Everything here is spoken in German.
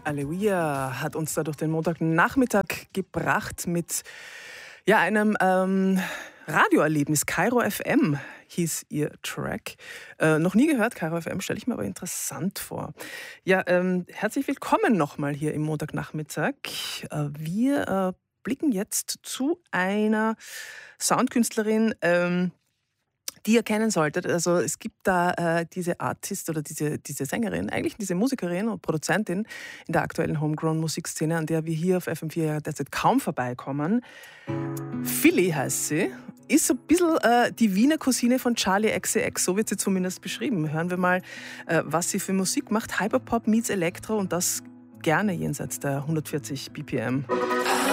Aleluia hat uns da durch den Montagnachmittag gebracht mit einem Radioerlebnis. Kairo FM hieß ihr Track. Noch nie gehört, Kairo FM, stelle ich mir aber interessant vor. Ja, herzlich willkommen nochmal hier im Montagnachmittag. Wir blicken jetzt zu einer Soundkünstlerin, die ihr kennen solltet. Also es gibt da diese Artist oder diese Sängerin, eigentlich diese Musikerin und Produzentin in der aktuellen Homegrown-Musikszene, an der wir hier auf FM4 ja derzeit kaum vorbeikommen. Philly heißt sie. Ist so ein bisschen die Wiener Cousine von Charli XCX, so wird sie zumindest beschrieben. Hören wir mal, was sie für Musik macht. Hyperpop meets Elektro und das gerne jenseits der 140 BPM.